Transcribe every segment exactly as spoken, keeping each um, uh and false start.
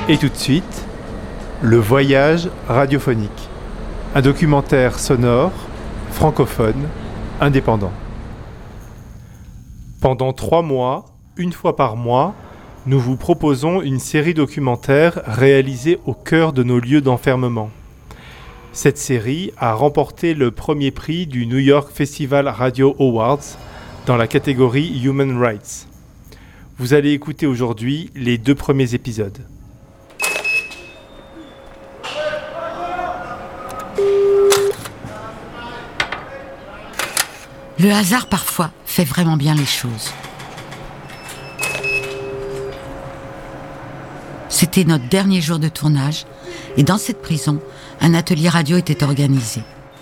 Et tout de suite, le voyage radiophonique. Un documentaire sonore, francophone, indépendant. Pendant trois mois, une fois par mois, nous vous proposons une série documentaire réalisée au cœur de nos lieux d'enfermement. Cette série a remporté le premier prix du New York Festival Radio Awards dans la catégorie Human Rights. Vous allez écouter aujourd'hui les deux premiers épisodes. Le hasard, parfois, fait vraiment bien les choses. C'était notre dernier jour de tournage, et dans cette prison, un atelier radio était organisé.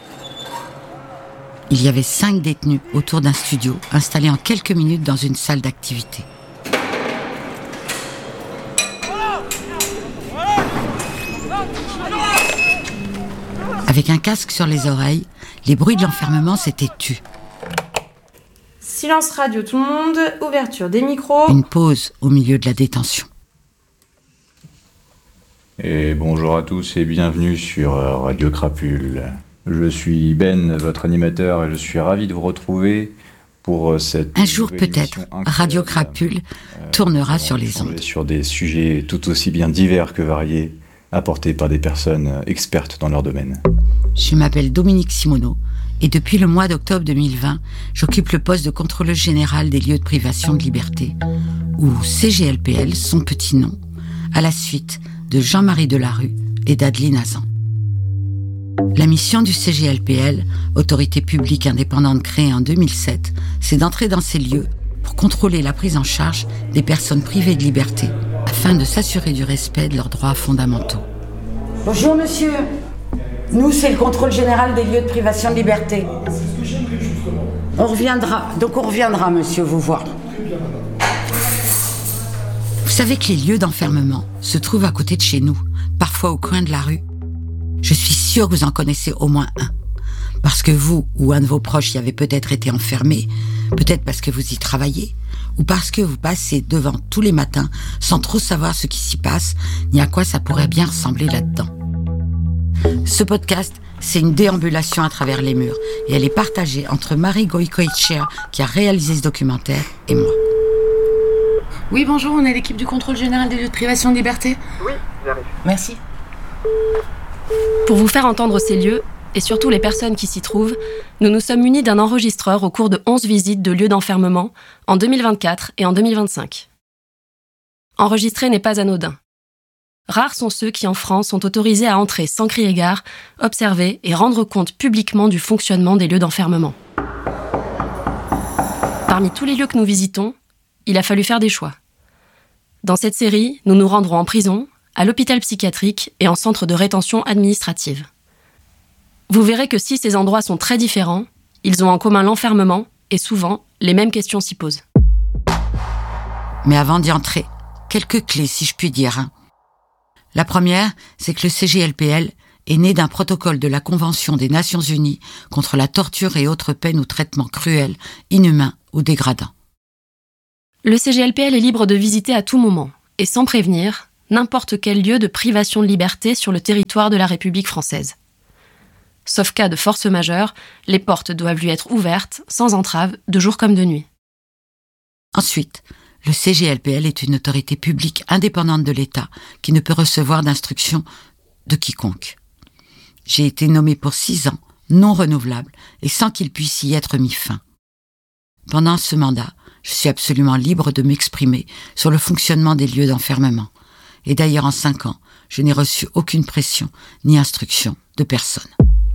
Il y avait cinq détenus autour d'un studio, installé en quelques minutes dans une salle d'activité. Avec un casque sur les oreilles, les bruits de l'enfermement s'étaient tus. Silence radio tout le monde, ouverture des micros. Une pause au milieu de la détention. Et bonjour à tous et bienvenue sur Radio Crapule. Je suis Ben, votre animateur, et je suis ravi de vous retrouver pour cette... Un jour peut-être, Radio Crapule euh, tournera sur les ondes. Sur des sujets tout aussi bien divers que variés, apportés par des personnes expertes dans leur domaine. Je m'appelle Dominique Simoneau. Et depuis le mois d'octobre deux mille vingt, j'occupe le poste de contrôleur général des lieux de privation de liberté, ou C G L P L, son petit nom, à la suite de Jean-Marie Delarue et d'Adeline Hazan. La mission du C G L P L, autorité publique indépendante créée en deux mille sept, c'est d'entrer dans ces lieux pour contrôler la prise en charge des personnes privées de liberté, afin de s'assurer du respect de leurs droits fondamentaux. Bonjour monsieur. Nous, c'est le contrôle général des lieux de privation de liberté. On reviendra, donc on reviendra, monsieur, vous voir. Vous savez que les lieux d'enfermement se trouvent à côté de chez nous, parfois au coin de la rue. Je suis sûre que vous en connaissez au moins un. Parce que vous ou un de vos proches y avez peut-être été enfermé, peut-être parce que vous y travaillez, ou parce que vous passez devant tous les matins sans trop savoir ce qui s'y passe, ni à quoi ça pourrait bien ressembler là-dedans. Ce podcast, c'est une déambulation à travers les murs et elle est partagée entre Marie Goïcoechea, qui a réalisé ce documentaire, et moi. Oui, bonjour, on est l'équipe du contrôle général des lieux de privation de liberté. Oui, j'arrive. Merci. Pour vous faire entendre ces lieux, et surtout les personnes qui s'y trouvent, nous nous sommes munis d'un enregistreur au cours de onze visites de lieux d'enfermement en deux mille vingt-quatre et en deux mille vingt-cinq. Enregistrer n'est pas anodin. Rares sont ceux qui, en France, sont autorisés à entrer sans crier gare, observer et rendre compte publiquement du fonctionnement des lieux d'enfermement. Parmi tous les lieux que nous visitons, il a fallu faire des choix. Dans cette série, nous nous rendrons en prison, à l'hôpital psychiatrique et en centre de rétention administrative. Vous verrez que si ces endroits sont très différents, ils ont en commun l'enfermement et souvent, les mêmes questions s'y posent. Mais avant d'y entrer, quelques clés si je puis dire. Hein. La première, c'est que le C G L P L est né d'un protocole de la Convention des Nations Unies contre la torture et autres peines ou traitements cruels, inhumains ou dégradants. Le C G L P L est libre de visiter à tout moment, et sans prévenir, n'importe quel lieu de privation de liberté sur le territoire de la République française. Sauf cas de force majeure, les portes doivent lui être ouvertes, sans entrave, de jour comme de nuit. Ensuite, le C G L P L est une autorité publique indépendante de l'État qui ne peut recevoir d'instructions de quiconque. J'ai été nommée pour six ans, non renouvelable, et sans qu'il puisse y être mis fin. Pendant ce mandat, je suis absolument libre de m'exprimer sur le fonctionnement des lieux d'enfermement. Et d'ailleurs, en cinq ans, je n'ai reçu aucune pression ni instruction de personne.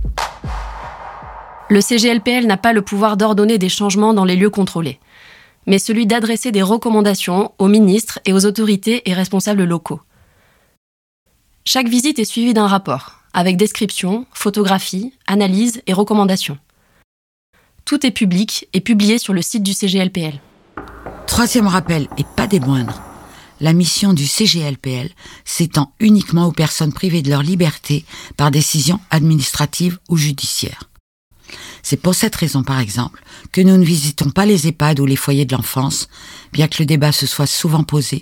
Le C G L P L n'a pas le pouvoir d'ordonner des changements dans les lieux contrôlés, mais celui d'adresser des recommandations aux ministres et aux autorités et responsables locaux. Chaque visite est suivie d'un rapport, avec description, photographie, analyse et recommandations. Tout est public et publié sur le site du C G L P L. Troisième rappel, et pas des moindres, la mission du C G L P L s'étend uniquement aux personnes privées de leur liberté par décision administrative ou judiciaire. C'est pour cette raison, par exemple, que nous ne visitons pas les EHPAD ou les foyers de l'enfance, bien que le débat se soit souvent posé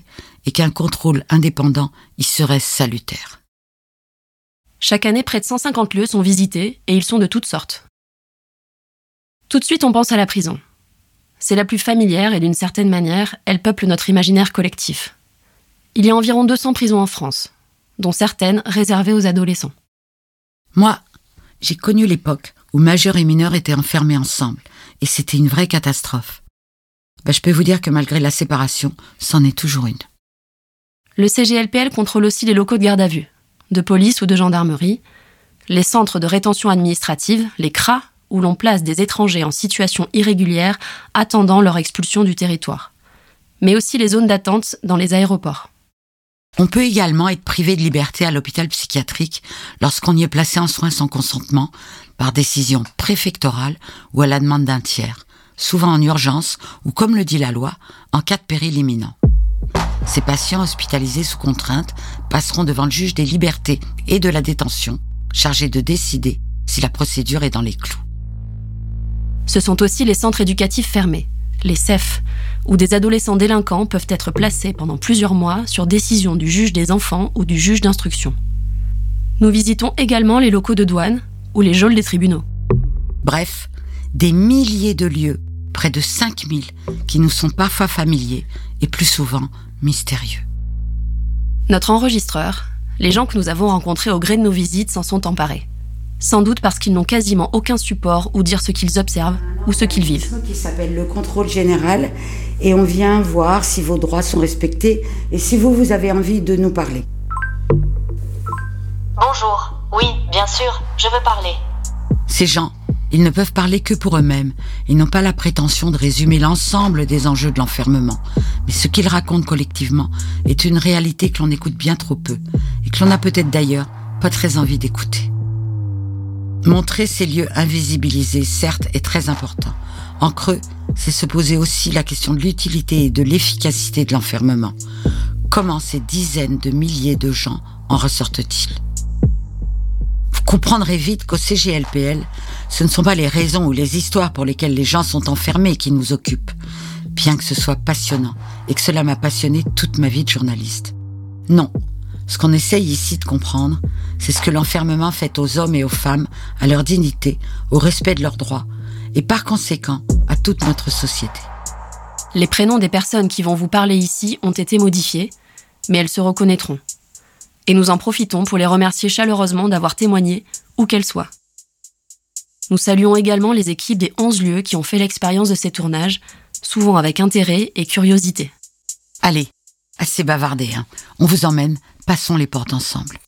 et qu'un contrôle indépendant y serait salutaire. Chaque année, près de cent cinquante lieux sont visités et ils sont de toutes sortes. Tout de suite, on pense à la prison. C'est la plus familière et d'une certaine manière, elle peuple notre imaginaire collectif. Il y a environ deux cents prisons en France, dont certaines réservées aux adolescents. Moi, j'ai connu l'époque où majeurs et mineurs étaient enfermés ensemble, et c'était une vraie catastrophe. Ben, je peux vous dire que malgré la séparation, c'en est toujours une. Le C G L P L contrôle aussi les locaux de garde à vue, de police ou de gendarmerie, les centres de rétention administrative, les C R A, où l'on place des étrangers en situation irrégulière attendant leur expulsion du territoire, mais aussi les zones d'attente dans les aéroports. On peut également être privé de liberté à l'hôpital psychiatrique lorsqu'on y est placé en soins sans consentement par décision préfectorale ou à la demande d'un tiers, souvent en urgence ou, comme le dit la loi, en cas de péril imminent. Ces patients hospitalisés sous contrainte passeront devant le juge des libertés et de la détention, chargé de décider si la procédure est dans les clous. Ce sont aussi les centres éducatifs fermés, les C E F, où des adolescents délinquants peuvent être placés pendant plusieurs mois sur décision du juge des enfants ou du juge d'instruction. Nous visitons également les locaux de douane ou les geôles des tribunaux. Bref, des milliers de lieux, près de cinq mille, qui nous sont parfois familiers et plus souvent mystérieux. Notre enregistreur, les gens que nous avons rencontrés au gré de nos visites s'en sont emparés. Sans doute parce qu'ils n'ont quasiment aucun support où dire ce qu'ils observent ou ce qu'ils vivent. Qui s'appelle le contrôle général et on vient voir si vos droits sont respectés et si vous, vous avez envie de nous parler. Bonjour, oui, bien sûr, je veux parler. Ces gens, ils ne peuvent parler que pour eux-mêmes. Ils n'ont pas la prétention de résumer l'ensemble des enjeux de l'enfermement. Mais ce qu'ils racontent collectivement est une réalité que l'on écoute bien trop peu et que l'on a peut-être d'ailleurs pas très envie d'écouter. Montrer ces lieux invisibilisés, certes, est très important. En creux, c'est se poser aussi la question de l'utilité et de l'efficacité de l'enfermement. Comment ces dizaines de milliers de gens en ressortent-ils ? Vous comprendrez vite qu'au C G L P L, ce ne sont pas les raisons ou les histoires pour lesquelles les gens sont enfermés qui nous occupent, bien que ce soit passionnant et que cela m'a passionné toute ma vie de journaliste. Non. Ce qu'on essaye ici de comprendre, c'est ce que l'enfermement fait aux hommes et aux femmes, à leur dignité, au respect de leurs droits, et par conséquent, à toute notre société. Les prénoms des personnes qui vont vous parler ici ont été modifiés, mais elles se reconnaîtront. Et nous en profitons pour les remercier chaleureusement d'avoir témoigné, où qu'elles soient. Nous saluons également les équipes des onze lieux qui ont fait l'expérience de ces tournages, souvent avec intérêt et curiosité. Allez, assez bavardé, hein. On vous emmène, passons les portes ensemble.